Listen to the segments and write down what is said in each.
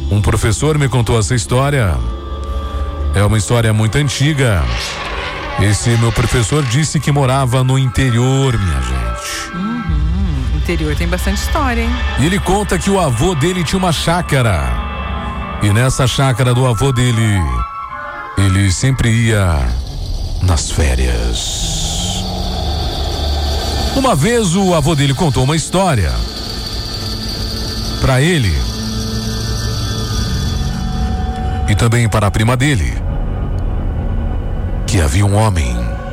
Um professor me contou essa história. É uma história muito antiga. Esse meu professor disse que morava no interior, minha gente. Interior tem bastante história, hein? E ele conta que o avô dele tinha uma chácara. E nessa chácara do avô dele, ele sempre ia nas férias. Uma vez o avô dele contou uma história para ele e também para a prima dele, que havia um homem.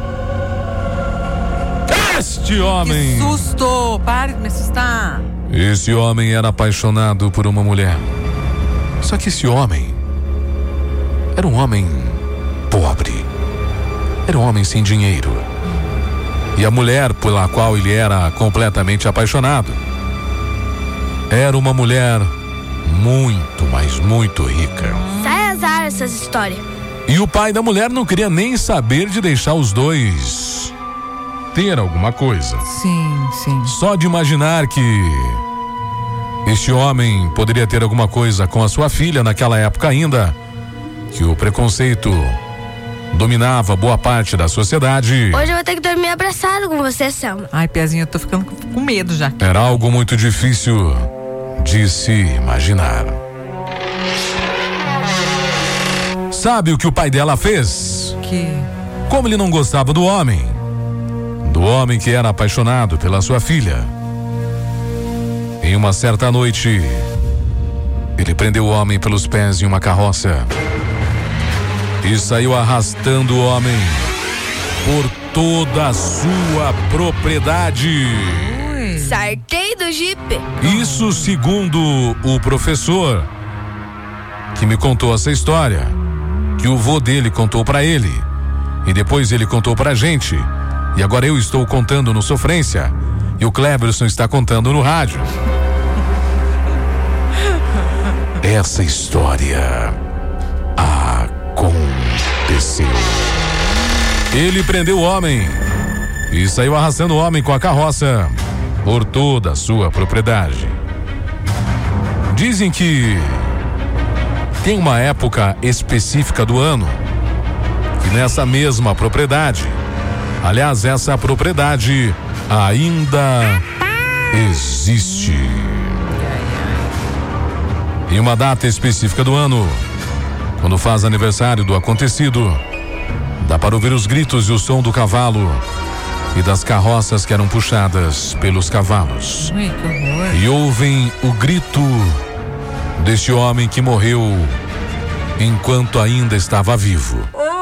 Este homem! Que susto! Para de me assustar! Esse homem era apaixonado por uma mulher. Só que esse homem era um homem pobre. Era um homem sem dinheiro. E a mulher pela qual ele era completamente apaixonado era uma mulher muito, mas muito rica. Sai azar essas histórias. E o pai da mulher não queria nem saber de deixar os dois ter alguma coisa. Sim. Só de imaginar que este homem poderia ter alguma coisa com a sua filha naquela época ainda, que o preconceito dominava boa parte da sociedade. Hoje eu vou ter que dormir abraçado com você, Selma. Ai, Piazinho, eu tô ficando com medo já. Era algo muito difícil de se imaginar. Sabe o que o pai dela fez? Que? Como ele não gostava do homem que era apaixonado pela sua filha, em uma certa noite, ele prendeu o homem pelos pés em uma carroça e saiu arrastando o homem por toda a sua propriedade. Sartei do jipe. Isso segundo o professor que me contou essa história, que o vô dele contou pra ele e depois ele contou pra gente, e agora eu estou contando no Sofrência e o Cleberson está contando no rádio. Essa história aconteceu. Ele prendeu o homem e saiu arrastando o homem com a carroça por toda a sua propriedade. Dizem que tem uma época específica do ano que nessa mesma propriedade, aliás, essa propriedade ainda existe. Em uma data específica do ano, quando faz aniversário do acontecido, dá para ouvir os gritos e o som do cavalo e das carroças que eram puxadas pelos cavalos. Ui, que horror. E ouvem o grito deste homem que morreu enquanto ainda estava vivo.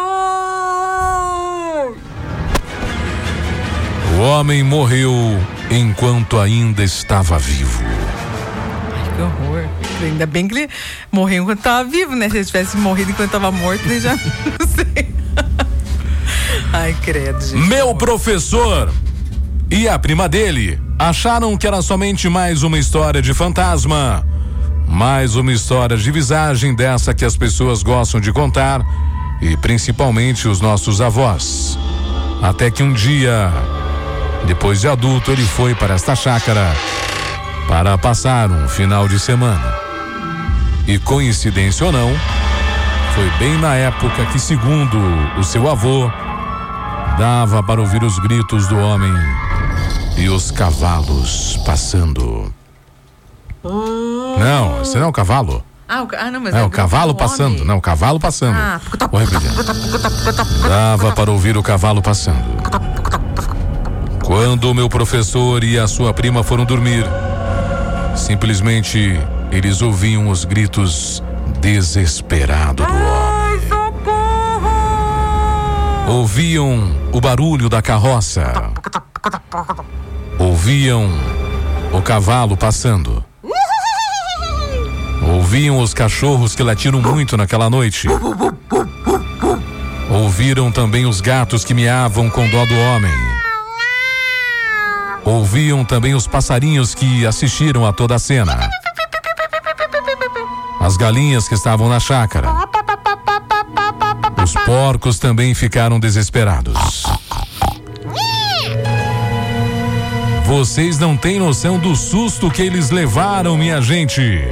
O homem morreu enquanto ainda estava vivo. Ai, que horror. Ainda bem que ele morreu enquanto estava vivo, né? Se ele tivesse morrido enquanto estava morto, ele já não sei. Ai, credo, gente. Meu professor e a prima dele acharam que era somente mais uma história de fantasma, mais uma história de visagem dessa que as pessoas gostam de contar, e principalmente os nossos avós. Até que um dia, depois de adulto, ele foi para esta chácara para passar um final de semana. E coincidência ou não, foi bem na época que, segundo o seu avô, dava para ouvir os gritos do homem e os cavalos passando. Não, esse não é um cavalo. Não, mas É o cavalo passando. homem. Não, o cavalo passando. Vou repetir. Dava para ouvir o cavalo passando. Quando o meu professor e a sua prima foram dormir, simplesmente eles ouviam os gritos desesperados do homem. Ouviam o barulho da carroça. Ouviam o cavalo passando. Ouviam os cachorros que latiram muito naquela noite. Ouviram também os gatos que miavam com dó do homem. Ouviam também os passarinhos que assistiram a toda a cena. As galinhas que estavam na chácara. Os porcos também ficaram desesperados. Vocês não têm noção do susto que eles levaram, minha gente.